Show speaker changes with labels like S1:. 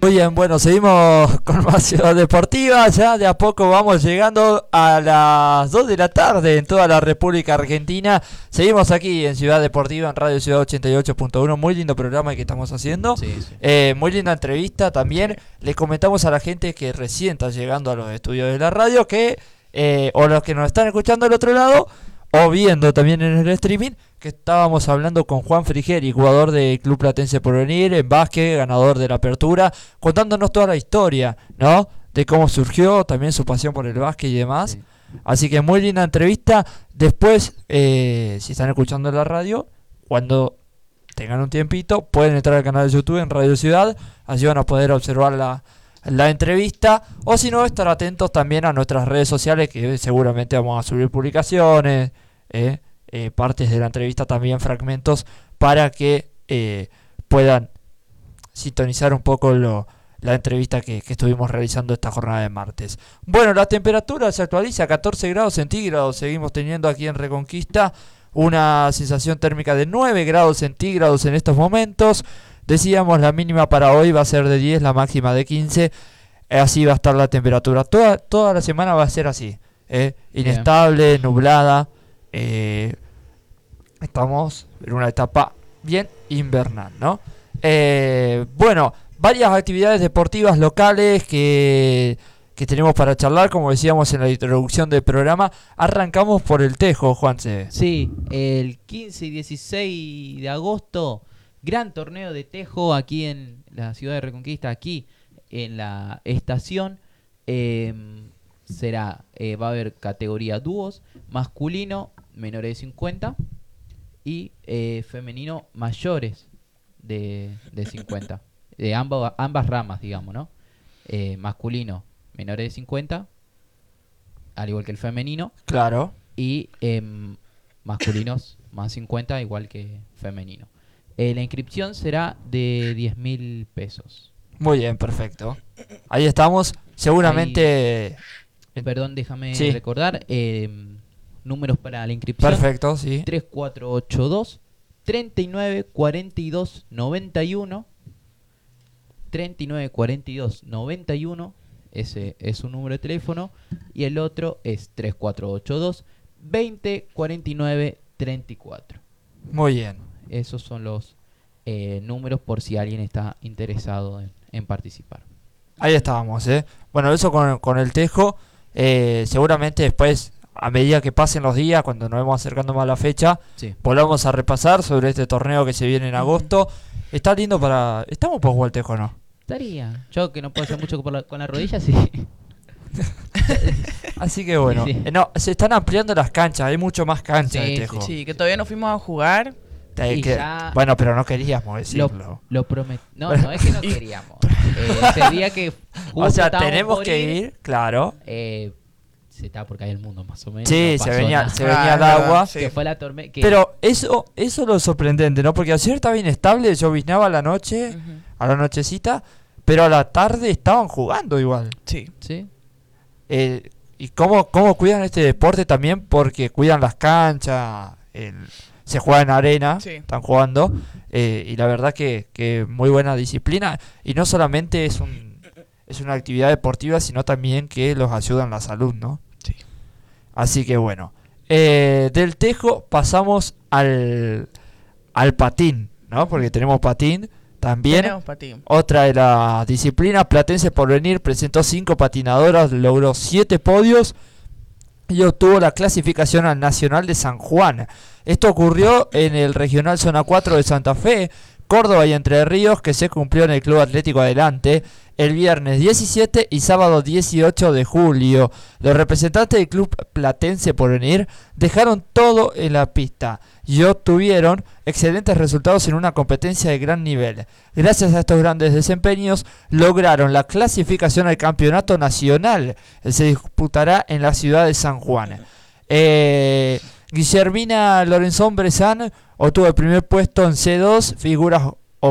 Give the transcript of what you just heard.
S1: Muy bien, bueno, seguimos con más Ciudad Deportiva. Ya de a poco vamos llegando a las 2 de la tarde en toda la República Argentina. Seguimos aquí en Ciudad Deportiva, en Radio Ciudad 88.1. Muy lindo programa que estamos haciendo.
S2: Sí, sí.
S1: Muy linda entrevista también. Les comentamos a la gente que recién está llegando a los estudios de la radio que, o los que nos están escuchando al otro lado, o viendo también en el streaming, que estábamos hablando con Juan Frigeri, jugador del Club Platense Porvenir en básquet, ganador de la apertura, contándonos toda la historia, ¿no? De cómo surgió, también su pasión por el básquet y demás.
S2: Sí.
S1: Así que muy linda entrevista. Después, si están escuchando la radio, cuando tengan un tiempito, pueden entrar al canal de YouTube en Radio Ciudad, así van a poder observar la entrevista, o si no, estar atentos también a nuestras redes sociales, que seguramente vamos a subir publicaciones, partes de la entrevista, también fragmentos, para que puedan sintonizar un poco la entrevista que estuvimos realizando esta jornada de martes. Bueno, la temperatura se actualiza a 14 grados centígrados, seguimos teniendo aquí en Reconquista una sensación térmica de 9 grados centígrados en estos momentos. Decíamos, la mínima para hoy va a ser de 10, la máxima de 15. Así va a estar la temperatura. Toda la semana va a ser así. Inestable, nublada. Estamos en una etapa bien invernal, ¿no? Bueno, varias actividades deportivas locales que tenemos para charlar, como decíamos en la introducción del programa. Arrancamos por el Tejo, Juanse.
S2: Sí, el 15 y 16 de agosto, gran torneo de Tejo aquí en la ciudad de Reconquista, aquí en la estación. Va a haber categoría dúos, masculino, menores de 50, y femenino, mayores de 50. De ambas ramas, digamos, ¿no? Masculino, menores de 50, al igual que el femenino.
S1: Claro.
S2: Y masculinos más 50, igual que femenino. La inscripción será de 10.000 pesos.
S1: Muy bien, perfecto. Ahí estamos. Seguramente...
S2: Perdón, déjame
S1: sí.
S2: recordar. Números para la inscripción.
S1: Perfecto, sí.
S2: 3482 39 42 91. 39 42 91. Ese es un número de teléfono. Y el otro es 3482 20 49 34.
S1: Muy bien.
S2: Esos son los números por si alguien está interesado en participar.
S1: Ahí estábamos, Bueno, eso con el Tejo. Seguramente después, a medida que pasen los días, cuando nos vamos acercando más a la fecha,
S2: Sí.
S1: volvamos a repasar sobre este torneo que se viene en agosto. Está lindo para... ¿Estamos por jugar el Tejo o no?
S2: Estaría. Yo que no puedo hacer mucho con la rodilla, sí.
S1: Así que bueno.
S2: Sí.
S1: No, se están ampliando las canchas. Hay mucho más canchas
S2: Sí,
S1: de Tejo.
S3: Sí, que todavía no fuimos a jugar.
S2: Y ya-
S1: Bueno, pero no queríamos decirlo.
S2: Lo prometo. No es que no queríamos. Ese día que justo
S1: O sea,
S2: estábamos
S1: tenemos
S2: por
S1: que ir, claro.
S2: Se está por caer el mundo, más o menos.
S1: Sí,
S2: no
S1: se
S2: pasó
S1: venía
S2: nada.
S1: el
S3: es
S1: agua.
S3: verdad, sí.
S2: Que fue la tormenta.
S1: Pero eso es lo sorprendente, ¿no? Porque ayer estaba inestable, lloviznaba a la noche,
S3: Ujú.
S1: a la nochecita, pero a la tarde estaban jugando igual.
S3: Sí.
S2: Sí.
S1: ¿Y cómo cuidan este deporte también? Porque cuidan las canchas, se juega en arena,
S3: Sí.
S1: están jugando, y la verdad que muy buena disciplina. Y no solamente es una actividad deportiva, sino también que los ayuda en la salud, ¿no?
S3: Sí.
S1: Así que bueno, del Tejo pasamos al patín, ¿no? Porque tenemos patín también.
S3: Tenemos patín.
S1: Otra de las disciplinas, Platense Porvenir presentó 5 patinadoras, logró 7 podios y obtuvo la clasificación al Nacional de San Juan. Esto ocurrió en el Regional Zona 4 de Santa Fe, Córdoba y Entre Ríos, que se cumplió en el Club Atlético Adelante el viernes 17 y sábado 18 de julio. Los representantes del Club Platense Porvenir dejaron todo en la pista y obtuvieron excelentes resultados en una competencia de gran nivel. Gracias a estos grandes desempeños, lograron la clasificación al campeonato nacional, que se disputará en la ciudad de San Juan. Guillermina Lorenzón Brezán obtuvo el primer puesto en C2, figuras